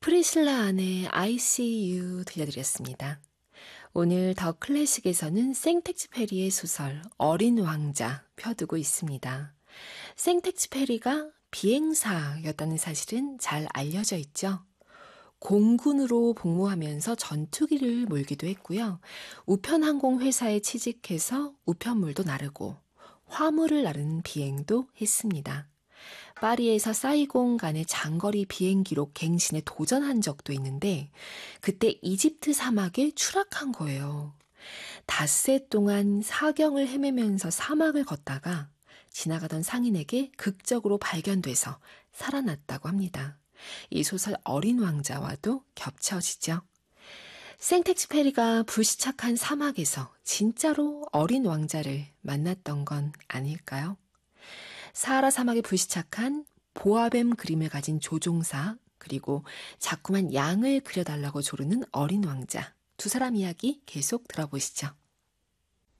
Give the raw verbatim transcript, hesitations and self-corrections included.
프리실라 안의 I See You 들려드렸습니다. 오늘 더 클래식에서는 생텍쥐페리의 소설 어린 왕자 펴두고 있습니다. 생텍쥐페리가 비행사였다는 사실은 잘 알려져 있죠. 공군으로 복무하면서 전투기를 몰기도 했고요. 우편항공 회사에 취직해서 우편물도 나르고 화물을 나르는 비행도 했습니다. 파리에서 사이공 간의 장거리 비행기로 갱신에 도전한 적도 있는데 그때 이집트 사막에 추락한 거예요. 닷새 동안 사경을 헤매면서 사막을 걷다가 지나가던 상인에게 극적으로 발견돼서 살아났다고 합니다. 이 소설 어린 왕자와도 겹쳐지죠. 생텍쥐페리가 불시착한 사막에서 진짜로 어린 왕자를 만났던 건 아닐까요? 사하라 사막에 불시착한 보아뱀 그림을 가진 조종사, 그리고 자꾸만 양을 그려달라고 조르는 어린 왕자. 두 사람 이야기 계속 들어보시죠.